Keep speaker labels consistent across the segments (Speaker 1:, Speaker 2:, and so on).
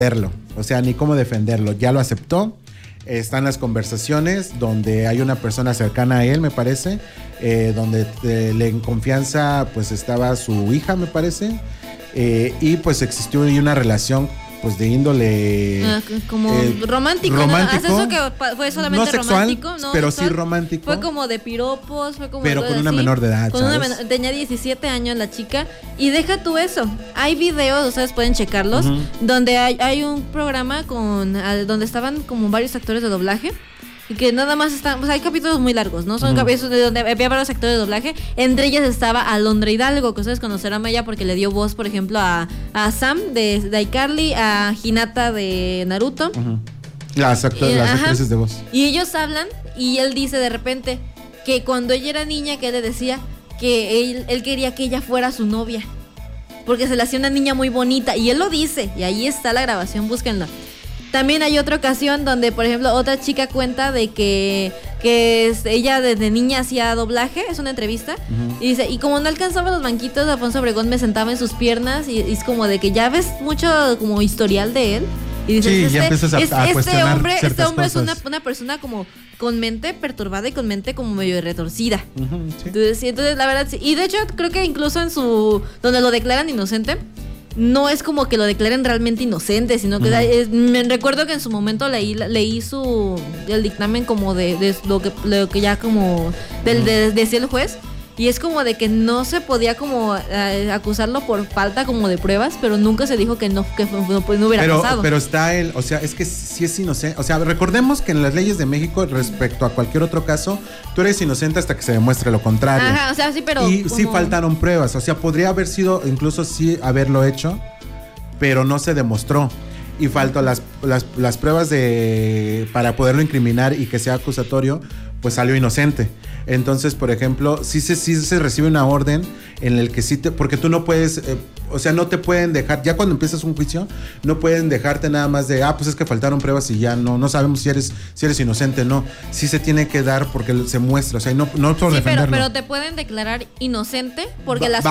Speaker 1: o sea, ni cómo defenderlo, ya lo aceptó. Están las conversaciones donde hay una persona cercana a él, me parece, donde en confianza pues estaba su hija, me parece, y pues existió una relación pues de índole
Speaker 2: como romántico, ¿no? Eso que fue solamente
Speaker 1: no sexual,
Speaker 2: romántico, no
Speaker 1: pero
Speaker 2: sexual,
Speaker 1: sí romántico.
Speaker 2: Fue como de piropos, fue como
Speaker 1: pero con una
Speaker 2: así,
Speaker 1: menor de edad,
Speaker 2: tenía 17 años la chica, y deja tú eso. Hay videos, ustedes pueden checarlos, donde hay un programa donde estaban como varios actores de doblaje. Y que nada más están, pues hay capítulos muy largos, ¿no? Son capítulos de donde había varios actores de doblaje. Entre ellas estaba Alondra Hidalgo, que ustedes conocerán a ella porque le dio voz, por ejemplo, a Sam de iCarly, a Hinata de Naruto.
Speaker 1: Las actrices de voz.
Speaker 2: Y ellos hablan, y él dice de repente que cuando ella era niña, que él le decía que él quería que ella fuera su novia, porque se le hacía una niña muy bonita. Y él lo dice, y ahí está la grabación, búsquenla. También hay otra ocasión donde, por ejemplo, otra chica cuenta de que ella desde niña hacía doblaje, es una entrevista, y dice, y como no alcanzaba los banquitos, Alfonso Obregón me sentaba en sus piernas, y es como de que ya ves mucho como historial de él, y dices,
Speaker 1: ya empiezas a cuestionar
Speaker 2: este hombre
Speaker 1: cosas.
Speaker 2: es una persona como con mente perturbada y con mente como medio retorcida.
Speaker 1: Sí.
Speaker 2: Entonces, la verdad, sí. Y de hecho, creo que incluso donde lo declaran inocente, no es como que lo declaren realmente inocente, sino que me recuerdo que en su momento leí el dictamen como de lo que ya como decía el juez, y es como de que no se podía como acusarlo por falta como de pruebas, pero nunca se dijo que no hubiera pasado.
Speaker 1: Pero está él, o sea, es que sí es inocente. O sea, recordemos que en las leyes de México, respecto a cualquier otro caso, tú eres inocente hasta que se demuestre lo contrario.
Speaker 2: Ajá, o sea, sí, pero
Speaker 1: y sí faltaron pruebas, o sea, podría haber sido, incluso sí haberlo hecho, pero no se demostró. Y faltó las pruebas para poderlo incriminar y que sea acusatorio, pues salió inocente. Entonces, por ejemplo, sí se recibe una orden en el que porque tú no puedes, o sea, no te pueden dejar, ya cuando empiezas un juicio, no pueden dejarte nada más de, pues es que faltaron pruebas y ya no sabemos si eres inocente, no. Sí se tiene que dar porque se muestra, o sea, no por defenderlo.
Speaker 2: Pero te pueden declarar inocente porque las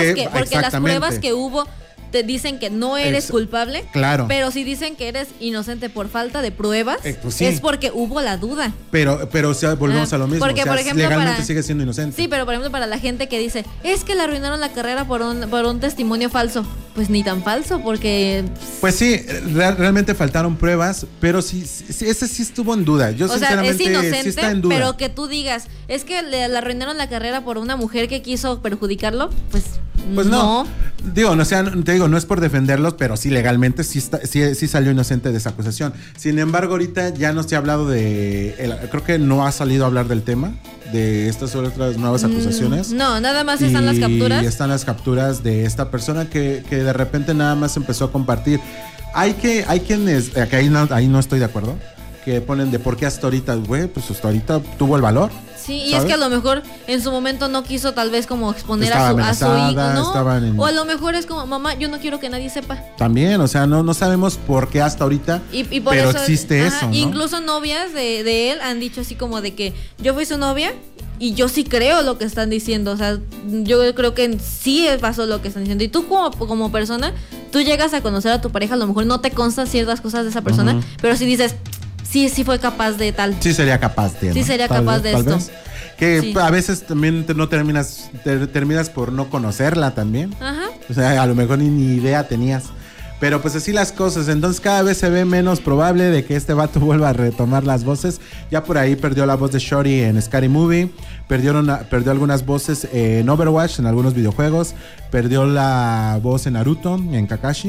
Speaker 2: pruebas que hubo te dicen que no eres culpable,
Speaker 1: claro.
Speaker 2: Pero si dicen que eres inocente por falta de pruebas,
Speaker 1: pues sí.
Speaker 2: Es porque hubo la duda.
Speaker 1: Pero o sea, volvemos a lo mismo.
Speaker 2: Porque,
Speaker 1: o sea,
Speaker 2: por ejemplo,
Speaker 1: legalmente sigue siendo inocente.
Speaker 2: Sí, pero por ejemplo, para la gente que dice, es que le arruinaron la carrera por un testimonio falso, pues ni tan falso, porque...
Speaker 1: Pues sí, realmente faltaron pruebas, pero sí, ese sí estuvo en duda. Yo sinceramente
Speaker 2: es inocente,
Speaker 1: sí está en duda.
Speaker 2: Pero que tú digas, es que le arruinaron la carrera por una mujer que quiso perjudicarlo, pues no.
Speaker 1: Digo, no sea, te digo, no es por defenderlos, pero sí legalmente sí salió inocente de esa acusación. Sin embargo, ahorita ya no se ha hablado creo que no ha salido a hablar del tema de estas otras nuevas acusaciones.
Speaker 2: No, nada más están las capturas.
Speaker 1: Y están las capturas de esta persona que de repente nada más empezó a compartir. Hay quienes, que ahí no estoy de acuerdo, que ponen de por qué hasta ahorita, güey, pues hasta ahorita tuvo el valor.
Speaker 2: Sí, y ¿sabes? Es que a lo mejor en su momento no quiso tal vez como exponer a su hijo, ¿no? O a lo mejor es como, mamá, yo no quiero que nadie sepa.
Speaker 1: También, o sea, no sabemos por qué hasta ahorita,
Speaker 2: y por
Speaker 1: pero
Speaker 2: eso,
Speaker 1: existe eso, ¿no?
Speaker 2: Incluso novias de él han dicho así como de que yo fui su novia y yo sí creo lo que están diciendo, o sea, yo creo que sí pasó lo que están diciendo. Y tú como persona, tú llegas a conocer a tu pareja, a lo mejor no te constan ciertas cosas de esa persona, pero si dices... Sí fue capaz de tal.
Speaker 1: Sí sería capaz de.
Speaker 2: Sí
Speaker 1: ¿no?
Speaker 2: sería capaz de esto.
Speaker 1: Vez. Que sí. A veces también no terminas por no conocerla también.
Speaker 2: Ajá.
Speaker 1: O sea, a lo mejor ni idea tenías. Pero pues así las cosas. Entonces cada vez se ve menos probable de que este vato vuelva a retomar las voces. Ya por ahí perdió la voz de Shorty en Scary Movie. Perdió algunas voces en Overwatch, en algunos videojuegos. Perdió la voz en Naruto, en Kakashi.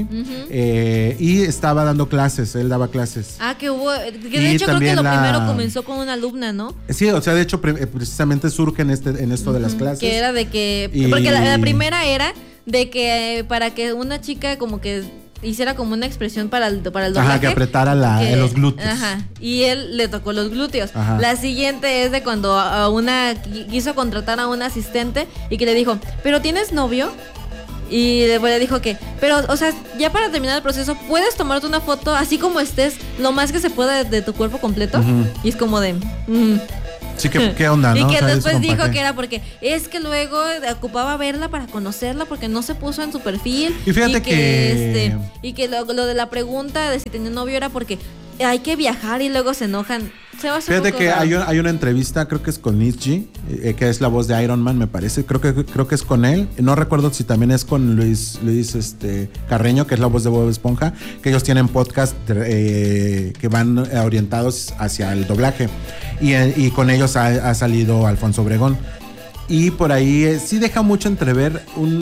Speaker 1: Y estaba dando clases, él daba clases.
Speaker 2: Que de hecho creo que lo primero comenzó con una alumna, ¿no?
Speaker 1: Sí, o sea, de hecho precisamente surge en esto de las clases.
Speaker 2: Que era de que... Porque la primera era de que para que una chica como que hiciera como una expresión para el doblaje.
Speaker 1: Ajá, que apretara los glúteos.
Speaker 2: Ajá, y él le tocó los glúteos.
Speaker 1: Ajá.
Speaker 2: La siguiente es de cuando quiso contratar a un asistente y que le dijo, ¿pero tienes novio? Y después le dijo que, pero, o sea, ya para terminar el proceso, ¿puedes tomarte una foto así como estés, lo más que se pueda de tu cuerpo completo? Y es como de...
Speaker 1: Sí, ¿qué onda, no?
Speaker 2: Y que
Speaker 1: O sea,
Speaker 2: después dijo
Speaker 1: ¿para qué?
Speaker 2: que era porque es que luego ocupaba verla para conocerla porque no se puso en su perfil.
Speaker 1: Y fíjate que
Speaker 2: y que lo de la pregunta de si tenía novio era porque hay que viajar y luego se enojan. Se va a
Speaker 1: Fíjate que hay una entrevista, creo que es con Nietzsche, que es la voz de Iron Man, me parece. Creo que es con él. No recuerdo si también es con Luis Carreño, que es la voz de Bob Esponja, que ellos tienen podcast que van orientados hacia el doblaje. Y con ellos ha salido Alfonso Obregón. Y por ahí sí deja mucho entrever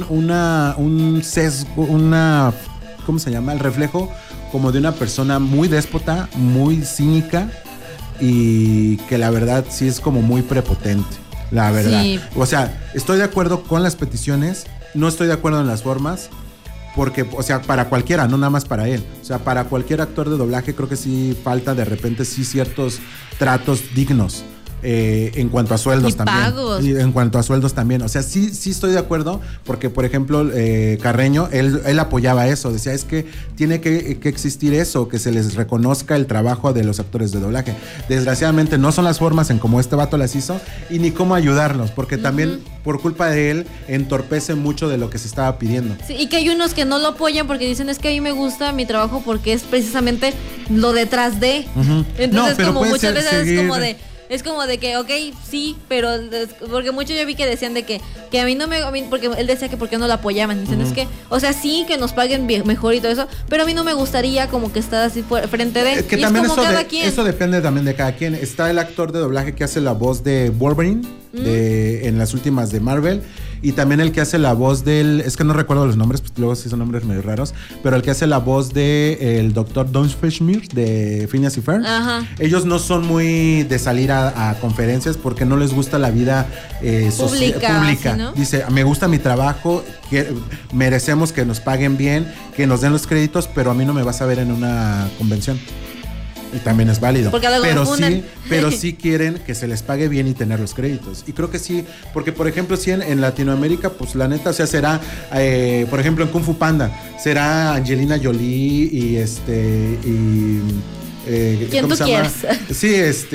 Speaker 1: un sesgo, ¿cómo se llama? El reflejo como de una persona muy déspota, muy cínica, y que la verdad sí es como muy prepotente, la verdad.
Speaker 2: Sí.
Speaker 1: O sea, estoy de acuerdo con las peticiones, no estoy de acuerdo en las formas, porque, o sea, para cualquiera, no nada más para él. O sea, para cualquier actor de doblaje creo que sí falta de repente sí ciertos tratos dignos. En cuanto a sueldos
Speaker 2: y
Speaker 1: también.
Speaker 2: Pagos.
Speaker 1: Y en cuanto a sueldos también. O sea, sí estoy de acuerdo, porque, por ejemplo, Carreño, él apoyaba eso. Decía, es que tiene que existir eso, que se les reconozca el trabajo de los actores de doblaje. Desgraciadamente, no son las formas en cómo este vato las hizo y ni cómo ayudarlos, porque también, por culpa de él, entorpece mucho de lo que se estaba pidiendo.
Speaker 2: Sí, y que hay unos que no lo apoyan porque dicen, es que a mí me gusta mi trabajo porque es precisamente lo detrás de. Entonces,
Speaker 1: No,
Speaker 2: como muchas veces
Speaker 1: seguir...
Speaker 2: es como de que, ok, sí, pero porque muchos yo vi que decían de que a mí no me, porque él decía que por qué no lo apoyaban. Dicen, es que, o sea, sí, que nos paguen mejor y todo eso, pero a mí no me gustaría como que estar así frente de.
Speaker 1: Que
Speaker 2: y
Speaker 1: también
Speaker 2: es como cada quien.
Speaker 1: eso depende también de cada quien. Está el actor de doblaje que hace la voz de Wolverine en las últimas de Marvel. Y también el que hace la voz del... Es que no recuerdo los nombres, pues luego sí son nombres medio raros. Pero el que hace la voz de el Dr. Doofenshmirtz de Phineas y Ferb.
Speaker 2: Ajá.
Speaker 1: Ellos no son muy de salir a conferencias porque no les gusta la vida
Speaker 2: pública. ¿Sí, no?
Speaker 1: Dice, me gusta mi trabajo, merecemos que nos paguen bien, que nos den los créditos, pero a mí no me vas a ver en una convención. Y también es válido. Pero sí quieren que se les pague bien y tener los créditos. Y creo que sí, porque por ejemplo, sí en Latinoamérica, pues la neta, o sea, será, por ejemplo, en Kung Fu Panda, será Angelina Jolie y
Speaker 2: ¿quién tú quieres?
Speaker 1: Sí,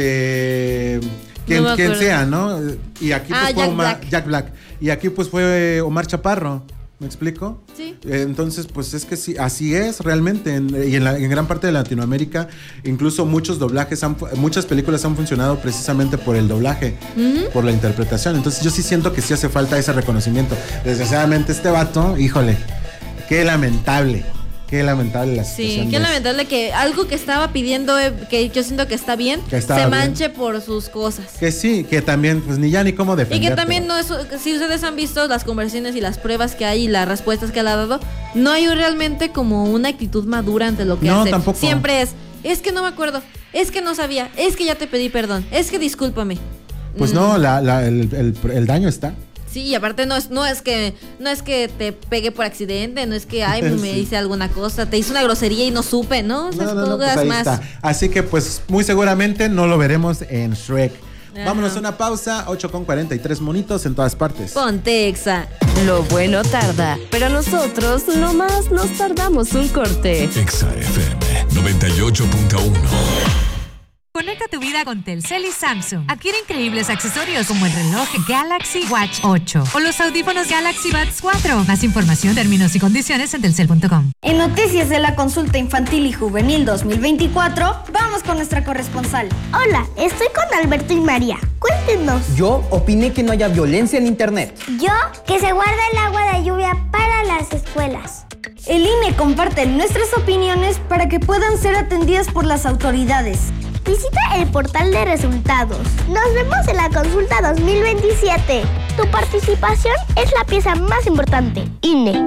Speaker 1: quien sea, ¿no? Y aquí pues Jack Black. Y aquí pues fue Omar Chaparro. ¿Me explico?
Speaker 2: Sí.
Speaker 1: Entonces, pues es que sí, así es realmente. En gran parte de Latinoamérica, incluso muchas películas han funcionado precisamente por el doblaje, por la interpretación. Entonces, yo sí siento que sí hace falta ese reconocimiento. Desgraciadamente, este vato, híjole, qué lamentable la situación.
Speaker 2: Sí, qué lamentable que algo que estaba pidiendo, que yo siento que está bien, se manche bien por sus cosas.
Speaker 1: Que sí, que también, pues ni cómo defender.
Speaker 2: Y que también no es, si ustedes han visto las conversaciones y las pruebas que hay y las respuestas que él ha dado, no hay realmente como una actitud madura ante lo que hace.
Speaker 1: No, tampoco.
Speaker 2: Siempre es que no me acuerdo, es que no sabía, es que ya te pedí perdón, es que discúlpame.
Speaker 1: Pues no, el daño está.
Speaker 2: Sí, y aparte no es que te pegue por accidente, no es que me hice alguna cosa, te hice una grosería y no supe, ¿no? Esas cosas
Speaker 1: pues
Speaker 2: más.
Speaker 1: Está. Así que pues muy seguramente no lo veremos en Shrek. Ajá. Vámonos a una pausa, 8:43 monitos en todas partes.
Speaker 2: Ponte Exa.
Speaker 3: Lo bueno tarda, pero nosotros nomás nos tardamos un corte.
Speaker 4: Exa FM 98.1.
Speaker 5: Conecta tu vida con Telcel y Samsung. Adquiere increíbles accesorios como el reloj Galaxy Watch 8 o los audífonos Galaxy Buds 4. Más información, términos y condiciones en telcel.com.
Speaker 6: En noticias de la consulta infantil y juvenil 2024, vamos con nuestra corresponsal.
Speaker 7: Hola, estoy con Alberto y María. Cuéntenos.
Speaker 8: Yo opiné que no haya violencia en internet.
Speaker 7: Yo, que se guarda el agua de lluvia para las escuelas.
Speaker 6: El INE comparte nuestras opiniones para que puedan ser atendidas por las autoridades.
Speaker 7: Visita el portal de resultados. Nos vemos en la consulta 2027. Tu participación es la pieza más importante. INE.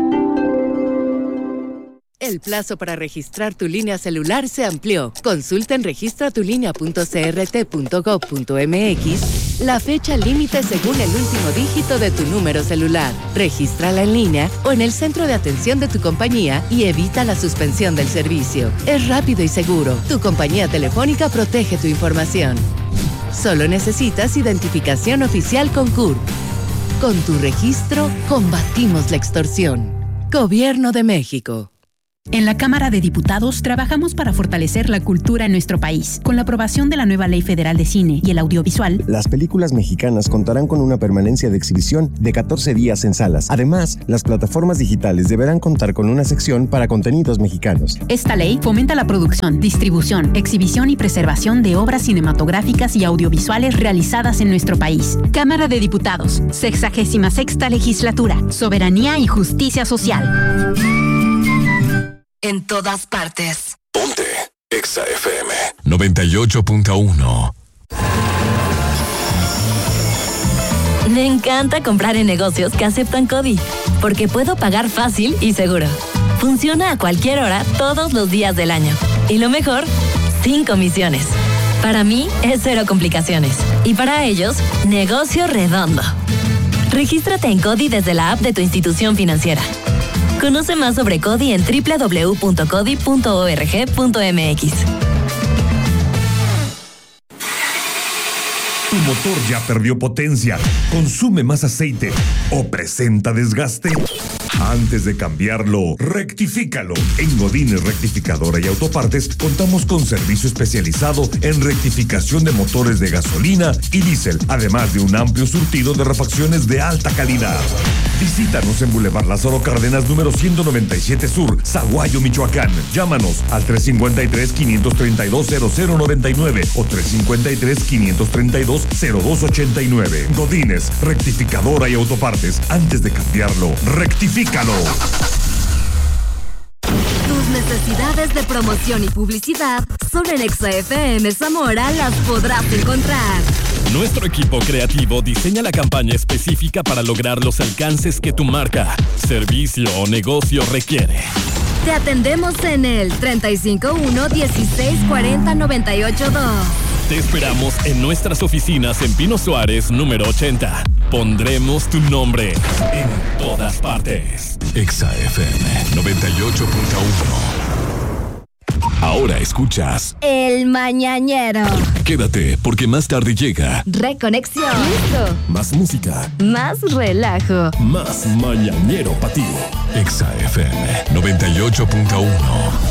Speaker 3: El plazo para registrar tu línea celular se amplió. Consulta en registratulinea.crt.gov.mx la fecha límite según el último dígito de tu número celular. Regístrala en línea o en el centro de atención de tu compañía y evita la suspensión del servicio. Es rápido y seguro. Tu compañía telefónica protege tu información. Solo necesitas identificación oficial con CURP. Con tu registro, combatimos la extorsión. Gobierno de México.
Speaker 9: En la Cámara de Diputados trabajamos para fortalecer la cultura en nuestro país. Con la aprobación de la nueva Ley Federal de Cine y el Audiovisual,
Speaker 10: las películas mexicanas contarán con una permanencia de exhibición de 14 días en salas. Además, las plataformas digitales deberán contar con una sección para contenidos mexicanos.
Speaker 9: Esta ley fomenta la producción, distribución, exhibición y preservación de obras cinematográficas y audiovisuales realizadas en nuestro país. Cámara de Diputados, 66ª Legislatura, Soberanía y Justicia Social.
Speaker 3: En todas partes.
Speaker 4: Ponte Exa FM 98.1.
Speaker 11: Me encanta comprar en negocios que aceptan CODI, porque puedo pagar fácil y seguro. Funciona a cualquier hora, todos los días del año. Y lo mejor, sin comisiones. Para mí es cero complicaciones. Y para ellos, negocio redondo. Regístrate en CODI desde la app de tu institución financiera. Conoce más sobre CODI en www.codi.org.mx.
Speaker 12: ¿Tu motor ya perdió potencia, consume más aceite o presenta desgaste? Antes de cambiarlo, rectifícalo. En Godínez Rectificadora y Autopartes contamos con servicio especializado en rectificación de motores de gasolina y diésel, además de un amplio surtido de refacciones de alta calidad. Visítanos en Boulevard Lázaro Cárdenas, número 197 Sur, Zaguayo, Michoacán. Llámanos al 353-532-0099 o 353-532-0289. Godínez Rectificadora y Autopartes. Antes de cambiarlo, rectifícalo.
Speaker 13: Tus necesidades de promoción y publicidad solo en Exa FM Zamora las podrás encontrar.
Speaker 14: Nuestro equipo creativo diseña la campaña específica para lograr los alcances que tu marca, servicio o negocio requiere.
Speaker 13: Te atendemos en el 351-1640-982.
Speaker 14: Te esperamos en nuestras oficinas en Pino Suárez, número 80. Pondremos tu nombre en todas partes.
Speaker 4: Exa FM 98.1. Ahora escuchas
Speaker 13: El Mañanero.
Speaker 4: Quédate, porque más tarde llega
Speaker 13: Reconexión. Listo.
Speaker 4: más música,
Speaker 13: Más relajo.
Speaker 4: más mañanero para ti. Exa FM 98.1.